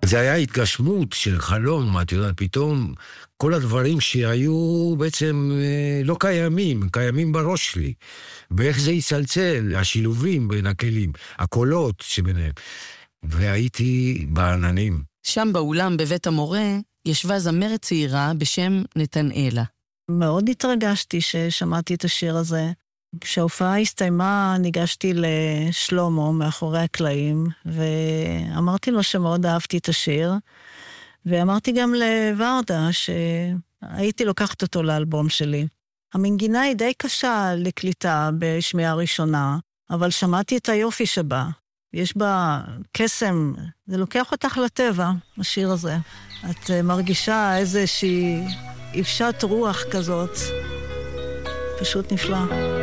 זה היה התגשמות של חלום, את יודעת, פתאום כל הדברים שהיו בעצם לא קיימים בראש שלי. ואיך זה יצלצל, השילובים בין הכלים, הקולות שביניהם. והייתי בעננים. שם באולם בבית המורה ישבה זמרת צעירה בשם נתנאלה. מאוד התרגשתי ששמעתי את השיר הזה. כשההופעה הסתיימה, ניגשתי לשלומו מאחורי הקלעים, ואמרתי לו שמאוד אהבתי את השיר, ואמרתי גם לוורדה שהייתי לוקחת אותו לאלבום שלי. המנגינה היא די קשה לקליטה בשמיעה ראשונה, אבל שמעתי את היופי שבה. יש בה קסם, זה לוקח אותך לטבע, השיר הזה. את מרגישה איזושהי אפשת רוח כזאת, פשוט נפלא.